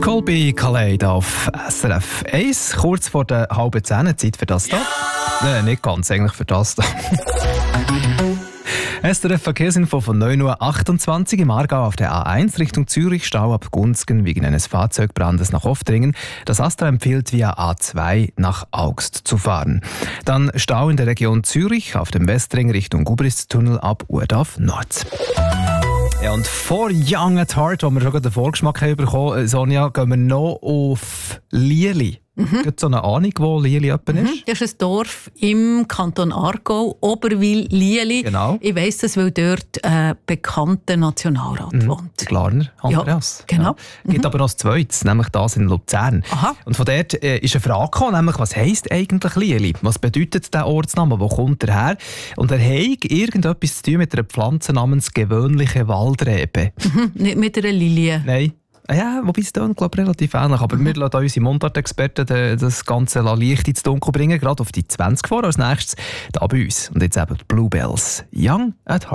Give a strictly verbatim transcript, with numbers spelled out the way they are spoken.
Colby Khaled auf S R F eins, kurz vor der halben Zehn, Zeit für das da. Ja. Äh, nicht ganz, eigentlich für das da. S R F Verkehrsinfo von neun Uhr achtundzwanzig im Aargau auf der A eins Richtung Zürich, Stau ab Gunzgen wegen eines Fahrzeugbrandes nach Oftringen. Das Astra empfiehlt via A zwei nach Augst zu fahren. Dann Stau in der Region Zürich auf dem Westring Richtung Gubristunnel ab Urdorf Nord. Ja, und vor Young at Heart, wo wir schon den Vorgeschmack haben bekommen, Sonja, gehen wir noch auf Lieli. Mhm. Gibt es so eine Ahnung, wo Lieli etwa ist? Mhm. Das ist ein Dorf im Kanton Aargau, Oberwil-Lieli. Genau. Ich weiss das, weil dort ein bekannter Nationalrat mhm. wohnt. Glarner, Andreas. Ja, genau. Ja. Es gibt mhm. aber noch ein zweites, nämlich das in Luzern. Aha. Und von dort äh, ist eine Frage gekommen, nämlich, was heisst eigentlich Lieli? Was bedeutet der Ortsname? Wo kommt er her? Und er hat irgendetwas zu tun mit einer Pflanze namens gewöhnliche Waldrebe. Mhm. Nicht mit einer Lilie? Nein. Ja, wobei es dann, glaube ich, relativ ähnlich. Aber mhm. wir lassen unsere Mundart-Experten das Ganze Licht ins Dunkel bringen, gerade auf die zwanzig vor. Als nächstes da bei uns. Und jetzt eben die Bluebells. Young at Heart.